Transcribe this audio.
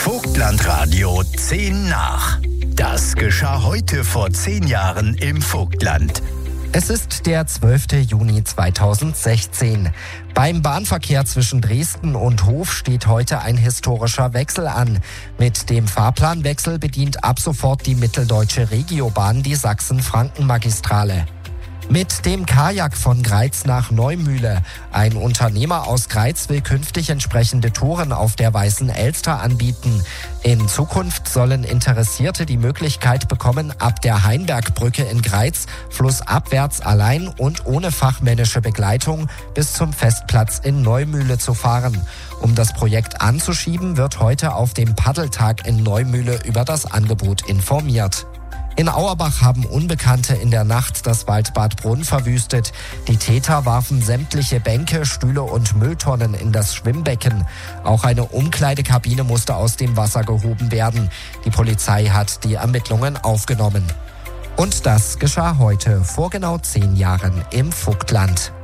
Vogtlandradio 10 nach. Das geschah heute vor 10 Jahren im Vogtland. Es ist der 12. Juni 2016. Beim Bahnverkehr zwischen Dresden und Hof steht heute ein historischer Wechsel an. Mit dem Fahrplanwechsel bedient ab sofort die Mitteldeutsche Regiobahn die Sachsen-Franken-Magistrale. Mit dem Kajak von Greiz nach Neumühle. Ein Unternehmer aus Greiz will künftig entsprechende Touren auf der Weißen Elster anbieten. In Zukunft sollen Interessierte die Möglichkeit bekommen, ab der Heinbergbrücke in Greiz flussabwärts allein und ohne fachmännische Begleitung bis zum Festplatz in Neumühle zu fahren. Um das Projekt anzuschieben, wird heute auf dem Paddeltag in Neumühle über das Angebot informiert. In Auerbach haben Unbekannte in der Nacht das Waldbad Brunn verwüstet. Die Täter warfen sämtliche Bänke, Stühle und Mülltonnen in das Schwimmbecken. Auch eine Umkleidekabine musste aus dem Wasser gehoben werden. Die Polizei hat die Ermittlungen aufgenommen. Und das geschah heute, vor genau 10 Jahren im Vogtland.